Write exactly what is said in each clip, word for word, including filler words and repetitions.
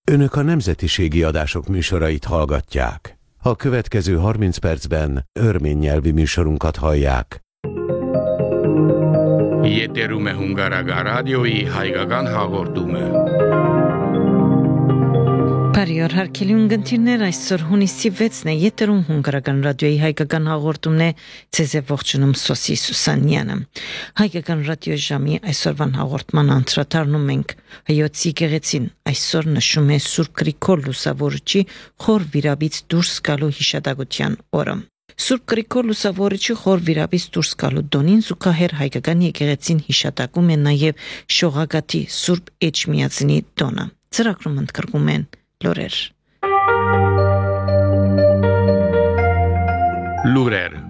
Önök a nemzetiségi adások műsorait hallgatják. A következő harminc percben örmény nyelvi műsorunkat hallják. Yeterume Hungaraga rádiói հայկական հաղորդումը։ Բարի օր հարգելի ունկնդիրներ, այսօր հունիսի վեցն է, եթերում հունգարական ռադիոյի հայկական հաղորդումն է, ձեզ է ողջունում Սոսի Սուսանյանը։ Հայկական ռադիոյի ժամի այսօրվան հաղորդման անդրադառնում ենք Հայոց եկեղեցին այսօր նշում է Սուրբ Գրիգոր Լուսավորչի խոր վիրաբից դուրս գալու հիշատակության օրը։ Սուրբ Գրիգոր Լուսավորչի խոր վիրաբից դուրս գալու տոնին զուգահեռ հայկական եկեղեցին հիշատակում է նաև Շողակաթի Սուրբ Էջմիածնի տոնը։ Ծրագրում ընդգրկում են լուրեր։ Լուրեր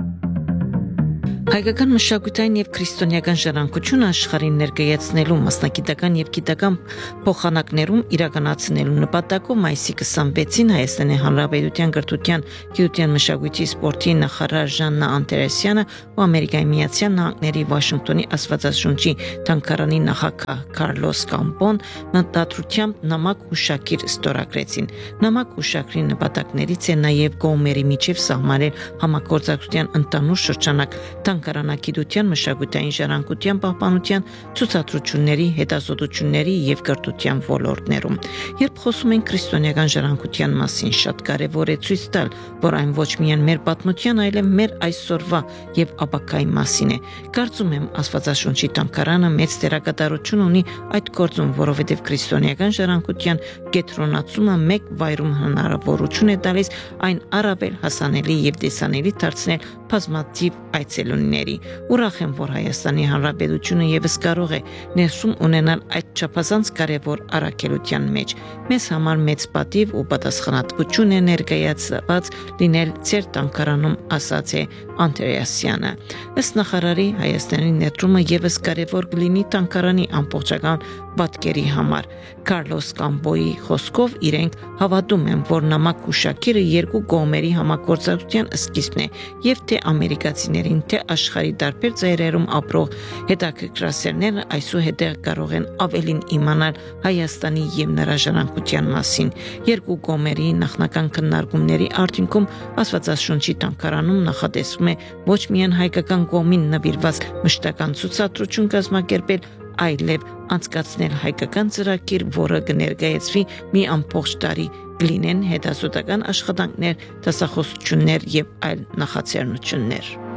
Հայկական մշակութային եւ քրիստոնեական ժառանգությունը աշխարհին ներկայացնելու մասնագիտական եւ գիտական փոխանակներում իրականացնելու նպատակով մայիսի քսանվեցին Հայաստանի Հանրապետության Կրթության, գիտության, մշակույթի, սպորտի նախարար Ժաննա Անտերեսյանը ու Ամերիկայի Միացյալ Նահանգների Վաշինգտոնի Աստվածաշունչի թանգարանի նախագահ Կարլոս Կամպոն նտատրությամբ նամակ հուշակիր ստորագրեցին։ Նամակ հուշակրի նպատակներից է նաեւ կողմերի միջև սահմանել համագործակցության ընդհանուր շրջանակ Թանգարանագիտության, մշակութային ժառանգության պահպանության, ցուցադրությունների, հետազոտությունների եւ կրթության ոլորտներում։ Երբ խոսում ենք քրիստոնեական ժառանգության մասին, շատ կարեւոր է ցույց տալ, որ այն ոչ միայն մեր պատմության, այլև մեր այսօրվա եւ ապագայի մասին է։ Կարծում եմ, Աստվածաշունչի թանգարանը մեծ դերակատարություն ունի այդ գործում, որովհետեւ քրիստոնեական ժառանգության կենտրոնացումը մեկ վայրում հնարավորություն է տալիս այն առավել հասանելի եւ տեսանելի դարձնել բազմաթիվ այցելուների։ Ուրախ եմ, որ Հայաստանի Հանրապետությունը եւս կարող է ներսում ունենալ այդ չափազանց կարևոր առաքելության մեջ։ Մեզ համար մեծ պատիվ ու պատասխանատվություն է ներկայացված լինել ձեր թանգարանում, ասաց է Անտերեսյանը։ Ըստ նախարարի, Հայաստանի ներդրումը եւս կարևոր կլինի թանգարանի ամբողջական պատկերի համար։ Կարլոս Կամպոյի խոսքով իրենք հավատում են, որ նամակ հուշակիրը երկու կողմերի համագործակցության սկիզբն է եւ թե ամերիկացիներին, թե աշխարհի տարբեր ծայրերում ապրող հետաքրքրասերները այսուհետև կարող են ավելին իմանալ Հայաստանի եւ նրա ժառանգության մասին։ Երկու կողմերի նախնական քննարկումների արդյունքում Աստվածաշունչի թանգարանում նախատեսվում է ոչ միայն հայկական կողմին նվիրված մշտական ցուցադրություն կազմակերպել, այլև անցկացնել հայկական ծրագիր, որը կներկայացվի մի ամբողջ տարի, կլինեն հետազոտական աշխատանքներ, դասախոսություններ եւ այլ նախաձեռնություններ։